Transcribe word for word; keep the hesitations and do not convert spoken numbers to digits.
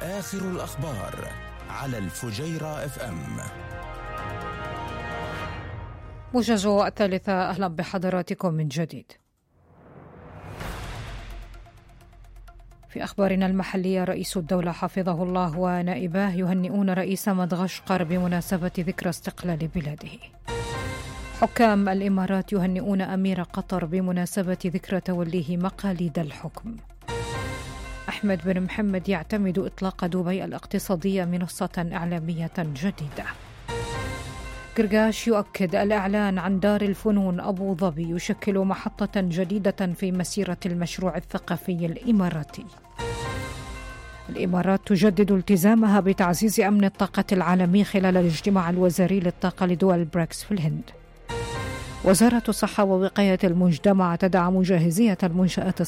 آخر الأخبار على الفجيرة اف ام. موجز الثالثة، أهلا بحضراتكم من جديد. في أخبارنا المحلية، رئيس الدولة حفظه الله ونائباه يهنئون رئيس مدغشقر بمناسبة ذكرى استقلال بلاده. حكام الإمارات يهنئون أمير قطر بمناسبة ذكرى توليه مقاليد الحكم. أحمد بن محمد يعتمد إطلاق دبي الاقتصادية منصة إعلامية جديدة. قرقاش يؤكد الإعلان عن دار الفنون أبو ظبي يشكل محطة جديدة في مسيرة المشروع الثقافي الإماراتي. الإمارات تجدد التزامها بتعزيز أمن الطاقة العالمي خلال الاجتماع الوزاري للطاقة لدول بريكس في الهند. وزارة الصحة ووقاية المجتمع تدعم جاهزية المنشآت